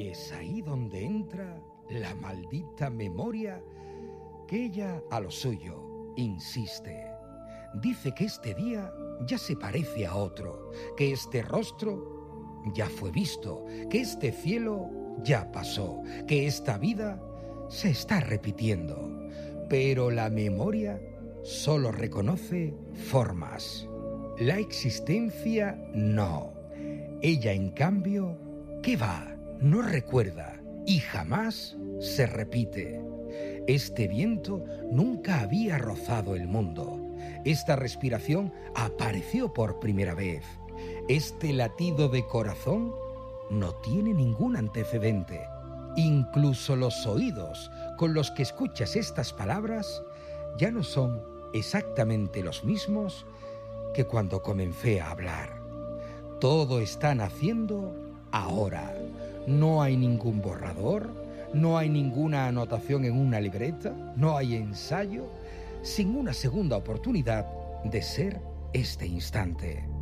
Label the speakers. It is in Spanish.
Speaker 1: Es ahí donde entra la maldita memoria, que ella a lo suyo insiste. Dice que este día ya se parece a otro, que este rostro ya fue visto, que este cielo ya pasó, que esta vida se está repitiendo. Pero la memoria solo reconoce formas. La existencia no. Ella, en cambio, ¿qué va? No recuerda y jamás se repite. Este viento nunca había rozado el mundo. Esta respiración apareció por primera vez. Este latido de corazón no tiene ningún antecedente. Incluso los oídos con los que escuchas estas palabras ya no son exactamente los mismos que cuando comencé a hablar. Todo está naciendo ahora. No hay ningún borrador, no hay ninguna anotación en una libreta, no hay ensayo, sin una segunda oportunidad de ser este instante.